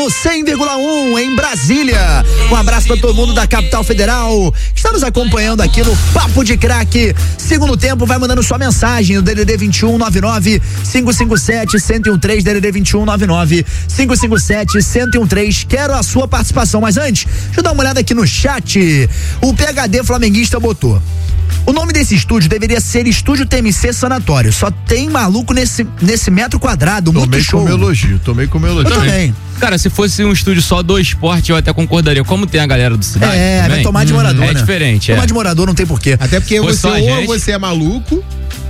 100,1 em Brasília. Um abraço para todo mundo da capital federal. Está nos acompanhando aqui no Papo de Craque. Segundo tempo, vai mandando sua mensagem no DDD 2199-557-1013, DDD 2199-557-1013. Quero a sua participação, mas antes, deixa eu dar uma olhada aqui no chat. O PHD flamenguista botou: o nome desse estúdio deveria ser Estúdio TMC Sanatório. Só tem maluco nesse metro quadrado. Muito show. Tomei como elogio. Eu também. Cara, se fosse um estúdio só do esporte, eu até concordaria. Como tem a galera do Cidade. Vai tomar de morador, né? É diferente. Tomar de morador não tem porquê. Até porque você é maluco.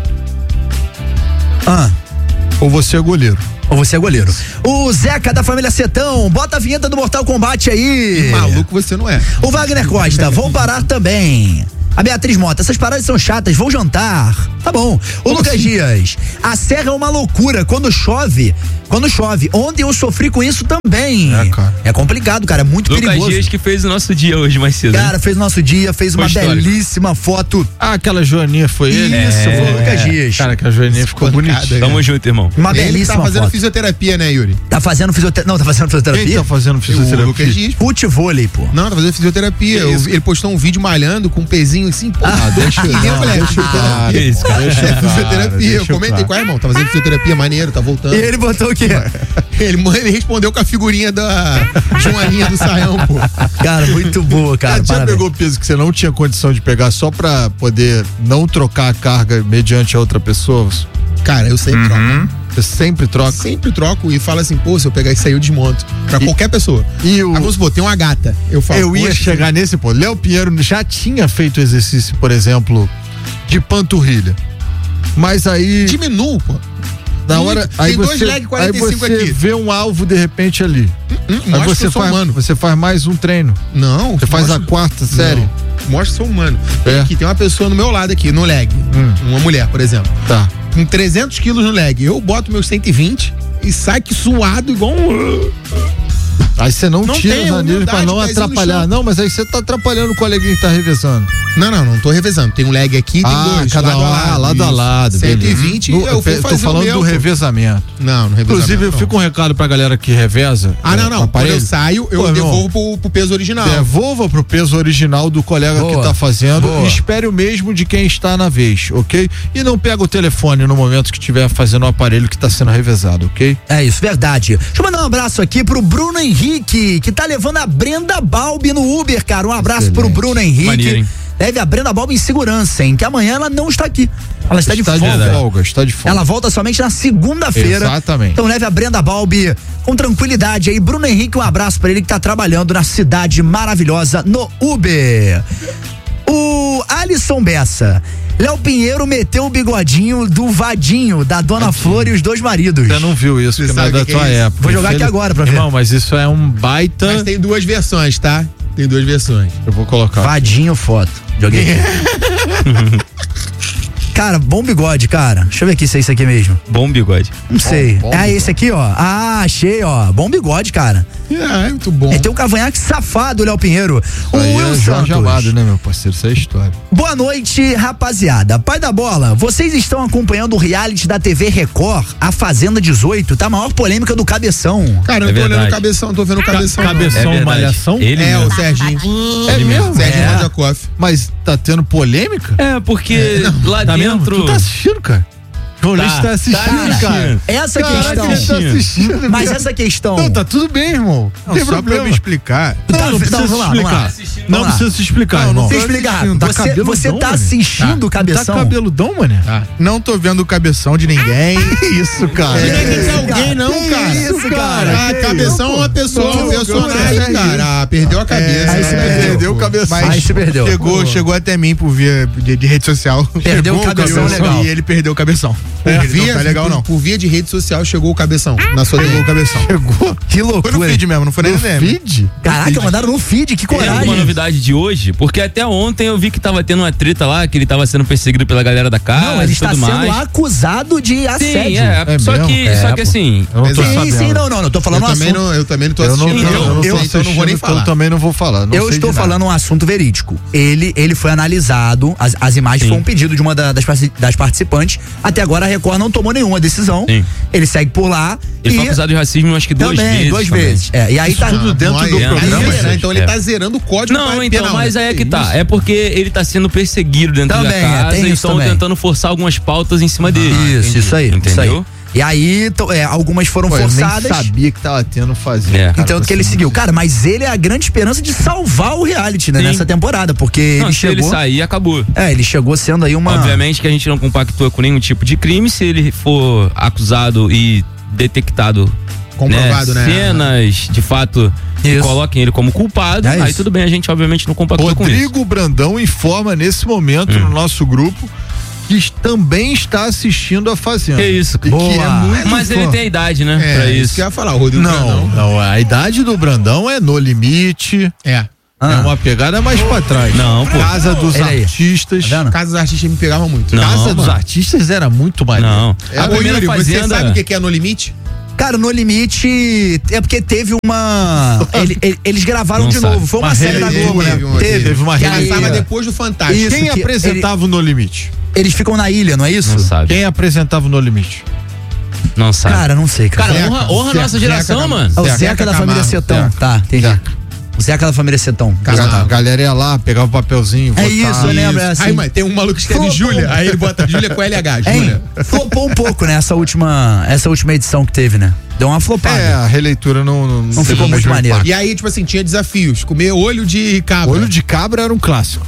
Ou você é goleiro. O Zeca da família Setão, bota a vinheta do Mortal Kombat aí. E maluco você não é. O Wagner Costa, vou parar também. A Beatriz Mota, essas paradas são chatas, vou jantar. Tá bom. O Lucas Dias, a serra é uma loucura quando chove. Ontem eu sofri com isso também. É complicado, cara, é muito perigoso. Lucas Dias que fez o nosso dia hoje mais cedo. Cara, fez o nosso dia, fez uma belíssima foto. Aquela joaninha foi ele? Isso, foi o Lucas Dias. Cara, que a joaninha ficou bonita. Tamo junto, irmão. Uma belíssima tá fazendo foto. Fisioterapia, né, Yuri? Tá fazendo fisioterapia? Não, tá fazendo fisioterapia? Quem tá fazendo fisioterapia? O Lucas Dias. Futevôlei, pô. Não, tá fazendo fisioterapia. Ele postou um vídeo malhando com um pezinho assim, pô. Deixa eu fisioterapia. Eu comentei com o irmão, tá fazendo fisioterapia, maneiro, tá voltando. E ele botou o quê? Ele respondeu com a figurinha de uma linha do Saião, pô. Cara, muito boa, cara. Você já pegou peso que você não tinha condição de pegar só pra poder não trocar a carga mediante a outra pessoa? Cara, eu sempre troco. Você sempre troca? Sempre troco e falo assim, pô, se eu pegar isso aí eu desmonto. Pra qualquer pessoa. Vamos supor, tem uma gata. Eu ia chegar nesse ponto. Léo Pinheiro já tinha feito exercício, por exemplo, de panturrilha. Mas aí... Diminua, pô. Na hora, tem dois leg 45 aí você aqui. vê um alvo de repente ali. Aí você faz mais um treino. Não. Você faz a quarta série. Mostra que sou humano. Aqui tem uma pessoa no meu lado aqui, no leg. Uma mulher, por exemplo. Tá. Com 300 quilos no leg. Eu boto meus 120 e sai que suado igual um... Aí você não tira os anilhos pra não atrapalhar. Não, mas aí você tá atrapalhando o coleguinha que tá revezando. Não tô revezando. Tem um leg aqui, tem dois. Cada lado a lado. 120 eu vou fazer tô falando do revezamento. Não revezamento. Inclusive, eu fico um recado pra galera que reveza. Não. Quando eu saio, eu devolvo pro peso original. Devolva pro peso original do colega que tá fazendo. E espere o mesmo de quem está na vez, ok? E não pega o telefone no momento que estiver fazendo o aparelho que tá sendo revezado, ok? É isso, verdade. Deixa eu mandar um abraço aqui pro Bruno Henrique, que tá levando a Brenda Balbi no Uber, cara. Um abraço pro Bruno Henrique. Maneiro, leve a Brenda Balbi em segurança, hein? Que amanhã ela não está aqui. Ela está de folga. Está de folga. Ela volta somente na segunda-feira. Exatamente. Então leve a Brenda Balbi com tranquilidade aí. Bruno Henrique, um abraço pra ele que tá trabalhando na cidade maravilhosa no Uber. O Alisson Bessa. Léo Pinheiro meteu o bigodinho do Vadinho, da Dona Flor e os dois maridos. Você não viu isso, que não é da tua época. Vou jogar aqui agora pra ver. Irmão, mas isso é um baita... Mas tem duas versões, tá? Tem duas versões. Eu vou colocar. Vadinho foto. Joguei aqui. Cara, bom bigode, cara. Deixa eu ver aqui se é isso aqui mesmo. Bom bigode. Não sei. Esse aqui, ó. Achei, ó. Bom bigode, cara. É muito bom. Tem um cavanhaque safado, Léo Pinheiro. O Will Santos. Amado, né, meu parceiro? Isso é história. Boa noite, rapaziada. Pai da bola, vocês estão acompanhando o reality da TV Record, A Fazenda 18, tá a maior polêmica do Cabeção. Cara, eu não tô olhando o Cabeção, tô vendo o Cabeção. Cabeção, Malhação? Ele mesmo. O Serginho. É mesmo? Serginho Mandiakoff. Mas tá tendo polêmica? Porque lá dentro... Tu tá assistindo, cara? O Paulista tá assistindo, cara. Essa questão. Tá assistindo, mas essa questão. Não, tá tudo bem, irmão. Não tem problema me explicar. Não precisa se explicar. Não precisa se explicar, irmão. Não tem explicar. Você tá assistindo o Cabeção? Tá cabeludão, mané? Não tô vendo o Cabeção de ninguém. Isso, cara. Alguém não, cara. Isso, cara. Cabeção é uma pessoa, um personagem, cara. Perdeu a cabeça. Aí se perdeu o Cabeção. Aí se perdeu. Chegou até mim por via de rede social. Perdeu o Cabeção, legal. E ele perdeu o Cabeção. Não tá legal, não. Por via de rede social chegou o Cabeção. Chegou o Cabeção. Chegou? Que loucura. Foi no feed mesmo, não foi nem no feed? Caraca, mandaram no feed, que Tem coragem. alguma novidade de hoje? Porque até ontem eu vi que tava tendo uma treta lá, que ele tava sendo perseguido pela galera da casa. Não, ele e tudo está sendo mais. acusado de assédio. Sim, só que assim... Eu não tô Sim, não, tô falando um assunto. Eu também não tô assistindo. Então não vou nem falar. Eu também não vou falar. Eu estou falando um assunto verídico. Ele foi analisado, as imagens foram um pedido de uma das participantes. Até agora agora a Record não tomou nenhuma decisão. Sim. Ele segue por lá. Ele foi acusado de racismo, acho que duas vezes. E aí tá tudo dentro do programa. Então ele tá zerando o código. Não, então, mas aí é que tá. É porque ele tá sendo perseguido dentro da casa e estão tentando forçar algumas pautas em cima dele. Isso aí. Entendeu? Isso aí. E aí, algumas foram forçadas. Eu nem sabia que tava tendo fazer. Então que ele seguiu. Cara, mas ele é a grande esperança de salvar o reality, né, nessa temporada, porque ele chegou. Se ele sair, acabou. Ele chegou sendo aí uma. Obviamente que a gente não compactua com nenhum tipo de crime. Se ele for acusado e detectado, comprovado, né? Cenas, de fato, que coloquem ele como culpado, aí tudo bem, a gente obviamente não compactua com isso. Rodrigo Brandão informa nesse momento no nosso grupo que também está assistindo a Fazenda. Que isso, que é muito mas fã. ele tem a idade, né? Pra isso. Que eu ia falar, o Rodrigo Brandão. Não, a idade do Brandão é No Limite. É uma pegada mais pra trás. Não, pô. Casa dos Artistas. Tá Casa dos Artistas me pegava muito. Casa dos Artistas era muito maneiro. Não. A primeira Fazenda... Você sabe o que é No Limite? Cara, No Limite é porque teve uma. Eles gravaram de novo. Foi uma série da Globo, né? Teve uma que passava depois do Fantástico. Isso, quem apresentava o No Limite? Eles ficam na ilha, não é isso? Não sabe. Quem apresentava o No Limite? Não sabe. Cara, não sei, cara. Cara, honra a nossa geração, mano. O Zeca da família Setão. Tá, entendi. O Zeca da família Setão. A galera ia lá, pegava o papelzinho. É isso, eu lembro. Assim. Aí, mas tem um maluco que escreve Júlia, aí ele bota Júlia com LH. Júlia. Flopou um pouco, né? Essa última edição que teve, né? Deu uma flopada. A releitura não ficou muito maneiro. E aí, tipo assim, tinha desafios. Comer olho de cabra. Olho de cabra era um clássico.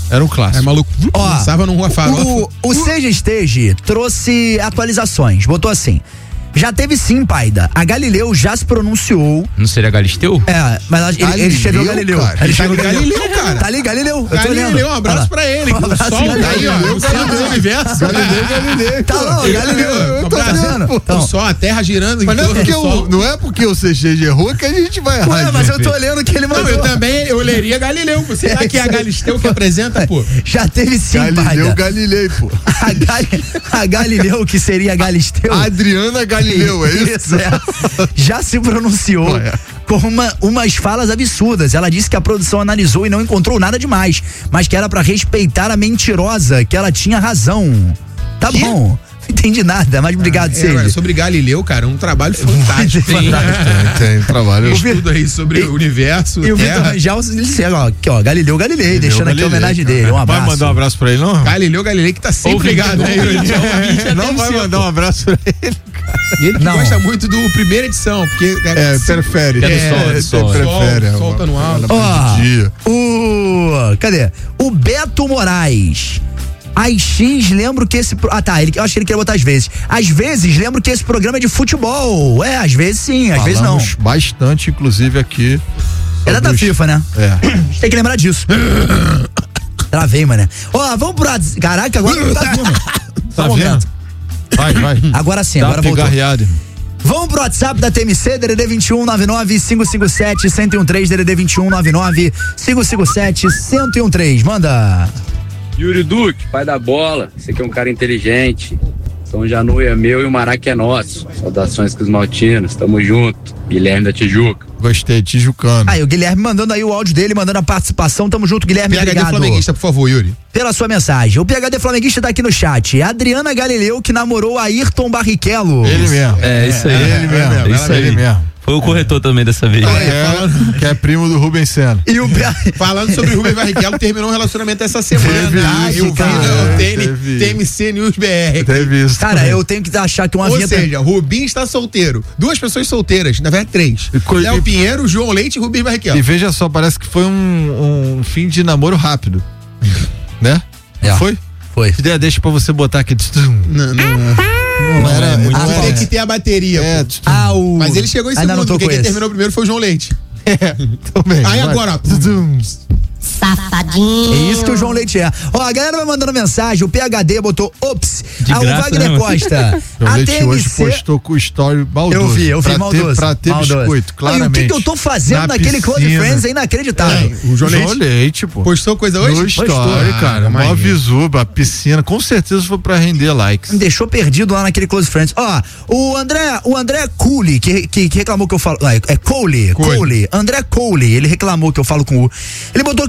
É maluco. Passava num Rua Farofa. O Seja Stage trouxe atualizações. Botou assim: já teve sim, Paida. A Galileu já se pronunciou. Não seria Galisteu? Mas ele escreveu Galileu. Ele escreveu Galileu, cara. Tá ali, Galileu. Galileu, um abraço pra ele. Um abraço Sol tá aí, ó. O centro do universo. Galileu. Tá lá, Galileu. Eu tô vendo. Então, só a Terra girando. Mas não é porque o CG errou que a gente vai errar. Ué, mas eu tô olhando que ele mandou. Não, eu também leria Galileu. Será que é a Galisteu que apresenta, pô? Já teve sim, Paida. Galileu, pô. A Galileu, que seria a Galisteu. Adriana Galileu, é isso? Já se pronunciou com umas falas absurdas. Ela disse que a produção analisou e não encontrou nada demais, mas que era pra respeitar a mentirosa, que ela tinha razão. Tá bom. Não entendi nada, mas obrigado, Sérgio. Sobre Galileu, cara, um trabalho fantástico. Tem trabalho. Estudo aí sobre o universo. E o Vitor Rangel, ele segue, ó, Galileu Galilei, deixando aqui a homenagem dele. Um abraço. Vai mandar um abraço pra ele, não? Galileu Galilei, que tá sempre ligado, né? Não vai mandar um abraço pra ele. E ele que gosta muito do primeira edição, porque... prefere. Solta no alto. Cadê? O Beto Moraes. As X, lembro que esse... eu acho que ele queria botar às vezes. Às vezes, lembro que esse programa é de futebol. Às vezes sim, às vezes não. Bastante, inclusive, aqui. É da FIFA, né? A gente tem que lembrar disso. Travei, mané. Vamos pro... Caraca, agora não tá vendo. Tá vendo? Vai. Agora sim, agora voltou. Garreado. Vamos pro WhatsApp da TMC, DDD 2199-557-1013, DDD 2199-557-1013. Manda. Yuri Duque, pai da bola, você que é um cara inteligente. São Januário é meu e o Maraca é nosso. Saudações com os maltinos, tamo junto. Guilherme da Tijuca. Gostei, tijucano. Aí, o Guilherme mandando aí o áudio dele, mandando a participação. Tamo junto, Guilherme. PHD obrigado. Flamenguista, por favor, Yuri. Pela sua mensagem. O PHD Flamenguista tá aqui no chat. Adriana Galileu, que namorou Ayrton Barrichello. Ele mesmo. Isso aí. Ele mesmo. Foi o corretor também dessa vez. Que é primo do Rubens Senna. E o falando sobre o Rubens Barrichello, terminou um relacionamento essa semana. Eu vi TMC News BR. Teve isso. Cara, eu tenho que achar que uma vinheta... Ou seja, Rubinho está solteiro. 2 pessoas solteiras, na verdade 3. Léo Pinheiro, João Leite e Rubinho Barrichello. E veja só, parece que foi um fim de namoro rápido. Né? Foi? Foi. Deixa pra você botar aqui. Não era muito. Tem que ter a bateria. Mas ele chegou em segundo, porque quem terminou primeiro foi o João Leite. Também. Aí agora. Safadinho. É isso que o João Leite é. A galera vai mandando mensagem, o PHD botou ops. O Wagner Costa. O Leite hoje postou com o story maldoso. Eu vi maldoso. Pra ter biscoito, claramente. E o que eu tô fazendo naquele Close Friends é inacreditável. O João Leite, pô. Postou coisa hoje? No story, cara. Mó visuba, a piscina. Com certeza foi pra render likes. Me deixou perdido lá naquele Close Friends. O André Cooley, que reclamou que eu falo. É Cooley. André Cooley, ele reclamou que eu falo com o. Ele botou que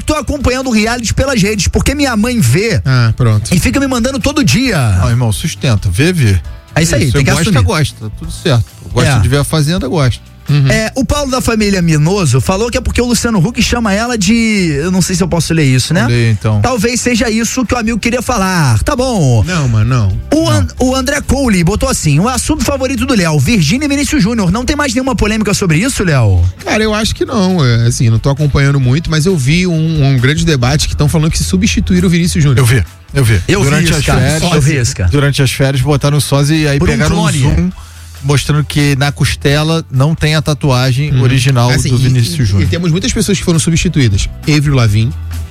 tô acompanhando o reality pelas redes, porque minha mãe vê. Pronto. E fica me mandando todo dia. Não, irmão, sustenta. Vê. É isso aí, tem que assumir. Gosta, tá tudo certo. Gosta de ver a Fazenda, gosta. O Paulo da família Minoso falou que é porque o Luciano Huck chama ela de... Eu não sei se eu posso ler isso, né? Lê, então. Talvez seja isso que o amigo queria falar. Tá bom. Não, mano, não. O André Cole botou assim: o assunto favorito do Léo, Virgínia e Vinícius Júnior. Não tem mais nenhuma polêmica sobre isso, Léo? Cara, eu acho que não. Assim, não tô acompanhando muito, mas eu vi um grande debate que estão falando que substituíram o Vinícius Júnior. Eu vi. Durante as férias. Durante as férias botaram o sósia e aí pegaram um zoom mostrando que na costela não tem a tatuagem original do Vinícius Júnior. E temos muitas pessoas que foram substituídas. Avril Lavigne.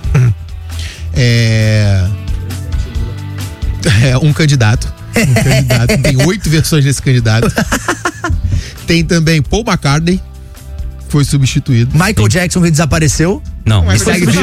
Um candidato. Tem 8 versões desse candidato. Tem também Paul McCartney. Foi substituído. Michael Jackson que desapareceu. Não, ele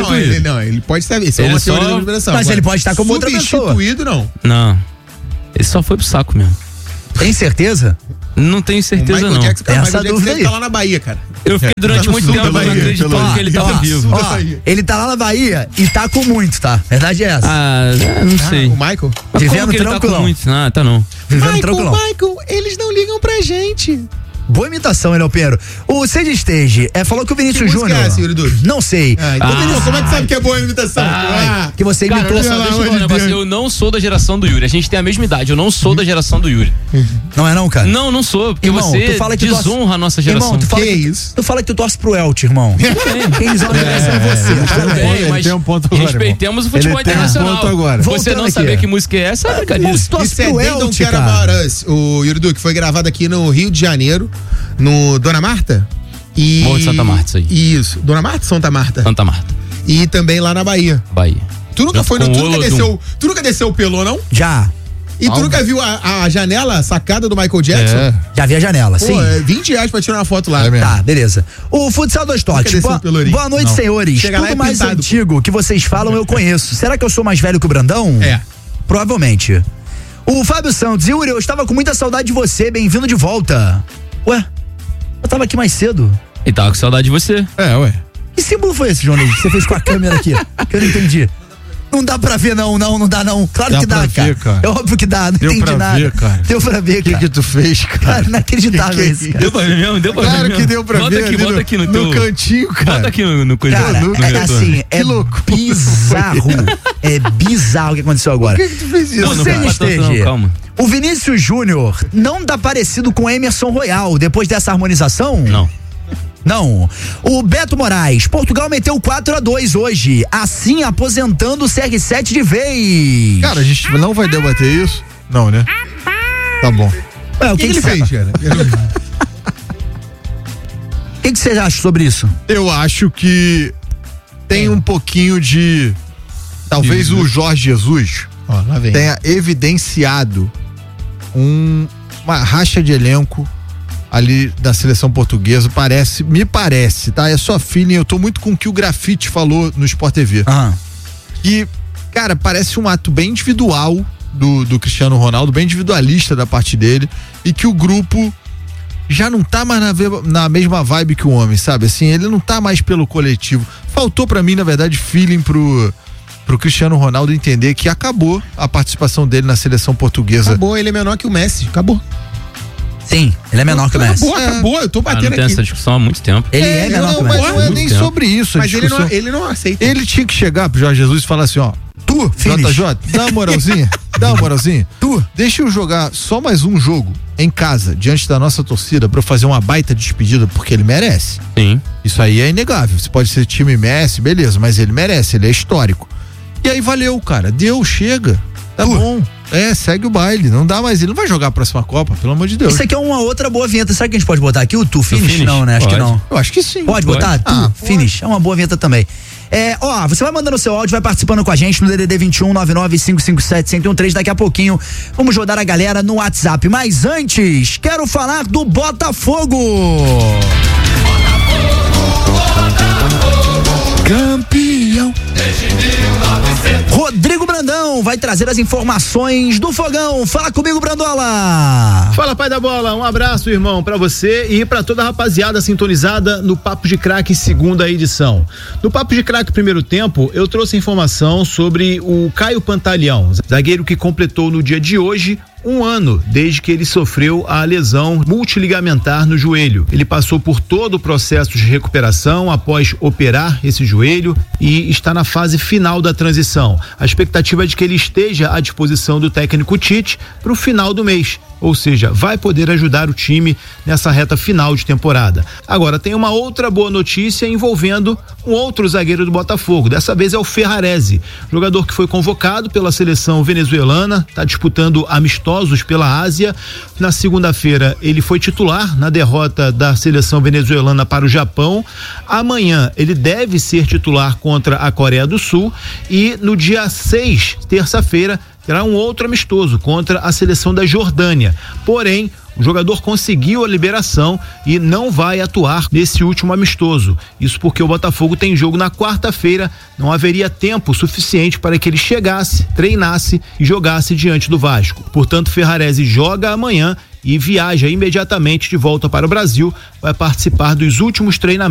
pode estar. Isso é uma teoria da conspiração. Mas ele pode estar como outra pessoa. Substituído, não. Não. Ele só foi pro saco mesmo. Tem certeza? Não tenho certeza, não. Essa dúvida aí. Ele tá lá na Bahia, cara. Eu fiquei durante muito tempo acreditando que ele tava vivo. Ele tá lá na Bahia e tá com muito, tá? Verdade é essa. Não sei. O Michael? Vivendo tranquilo. Tá com muito? Tá não. Vivendo tranquilo. Michael, eles não ligam pra gente. Boa imitação, Enel Pinheiro. O Cid Stage falou que o Vinícius Júnior. Não sei. Como é que sabe que é boa imitação? Que você imitou. Deixa eu falar um negócio. Eu não sou da geração do Yuri. A gente tem a mesma idade. Eu não sou da geração do Yuri. Não é não, cara? Não sou. Porque irmão, você desonra a nossa geração. Irmão, tu fala que tu torce pro Elche, irmão. Quem desonra a geração é você. Mas tem um ponto agora, respeitemos o futebol internacional. Você não saber que música é essa é brincadeira. Tu torce pro Elche, cara. O Yuri Duque foi gravado aqui no Rio de Janeiro, no Dona Marta. Morro de Santa Marta, isso aí. Isso. Dona Marta ou Santa Marta? Santa Marta. E também lá na Bahia. Tu nunca foi, tu nunca desceu o Pelô, não? Já. E tu nunca viu a janela, a sacada do Michael Jackson? Já vi a janela, sim. R$20 pra tirar uma foto lá. Tá, beleza. O Futsal 2 Toques. Boa noite, senhores. Tudo mais antigo que vocês falam eu conheço. Será que eu sou mais velho que o Brandão? Provavelmente. O Fábio Santos: Yuri, eu estava com muita saudade de você, bem-vindo de volta. Ué, eu tava aqui mais cedo. E tava com saudade de você. Que símbolo foi esse, João Luiz, que você fez com a câmera aqui? Que eu não entendi. Não dá pra ver, não dá não. Claro que dá, cara. É óbvio que dá, não entendi nada. Deu pra ver, cara. O que tu fez, cara? Inacreditável isso, cara. Deu pra ver mesmo? Deu pra ver mesmo. Claro que deu pra ver. Bota aqui no teu cantinho, cara. Bota aqui no coisa. Cara, assim, é bizarro. É bizarro o que aconteceu agora. Por que tu fez isso? Não, calma. O Vinícius Júnior não dá parecido com Emerson Royal depois dessa harmonização? Não. O Beto Moraes: Portugal meteu 4-2 hoje, assim aposentando o CR7 de vez. Cara, a gente não vai debater isso? Não, né? Tá bom. O que ele fez, cara? O que você acha sobre isso? Eu acho que tem um pouquinho de... Talvez o Jorge Jesus tenha evidenciado uma racha de elenco ali da seleção portuguesa. Me parece, tá? É só feeling. Eu tô muito com o que o Grafite falou no Sport TV. Que, cara, parece um ato bem individual do Cristiano Ronaldo, bem individualista da parte dele, e que o grupo já não tá mais na mesma vibe que o homem, sabe? Assim, ele não tá mais pelo coletivo. Faltou pra mim, na verdade, feeling pro Cristiano Ronaldo entender que acabou a participação dele na seleção portuguesa. Acabou, ele é menor que o Messi, acabou. Sim, ele é menor que o Messi. Acabou, eu tô batendo aqui. Não tem essa discussão há muito tempo. Ele é menor que o Messi. Mas não é nem sobre isso. Mas ele não aceita. Ele tinha que chegar pro Jorge Jesus e falar assim, JJ, dá uma moralzinha. Deixa eu jogar só mais um jogo em casa, diante da nossa torcida, pra eu fazer uma baita despedida, porque ele merece. Sim. Isso aí é inegável. Você pode ser time Messi, beleza, mas ele merece, ele é histórico. E aí valeu, cara. Chega. Tá bom. Segue o baile. Não dá mais. Ele não vai jogar a próxima Copa, pelo amor de Deus. Isso aqui é uma outra boa vinheta. Será que a gente pode botar aqui o Tu Finish? Não, né? Acho que não. Eu acho que sim. Pode botar? Tu Finish. É uma boa vinheta também. Você vai mandando o seu áudio, vai participando com a gente no DDD 21 99557 1013. Daqui a pouquinho vamos rodar a galera no WhatsApp. Mas antes, quero falar do Botafogo. Campeão. Rodrigo Brandão Brandão vai trazer as informações do Fogão. Fala comigo, Brandola. Fala, pai da bola, um abraço, irmão, pra você e pra toda a rapaziada sintonizada no Papo de Craque, segunda edição. No Papo de Craque primeiro tempo, eu trouxe informação sobre o Caio Pantaleão, zagueiro que completou no dia de hoje 1 ano desde que ele sofreu a lesão multiligamentar no joelho. Ele passou por todo o processo de recuperação após operar esse joelho e está na fase final da transição. A expectativa é de que ele esteja à disposição do técnico Tite para o final do mês, ou seja, vai poder ajudar o time nessa reta final de temporada. Agora, tem uma outra boa notícia envolvendo um outro zagueiro do Botafogo, dessa vez é o Ferrarese, jogador que foi convocado pela seleção venezuelana, está disputando amistosos pela Ásia. Na segunda-feira ele foi titular na derrota da seleção venezuelana para o Japão. Amanhã ele deve ser titular contra a Coreia do Sul e no dia 6, terça-feira, terá um outro amistoso contra a seleção da Jordânia. Porém, o jogador conseguiu a liberação e não vai atuar nesse último amistoso. Isso porque o Botafogo tem jogo na quarta-feira, não haveria tempo suficiente para que ele chegasse, treinasse e jogasse diante do Vasco. Portanto, Ferrarese joga amanhã e viaja imediatamente de volta para o Brasil, vai participar dos últimos treinamentos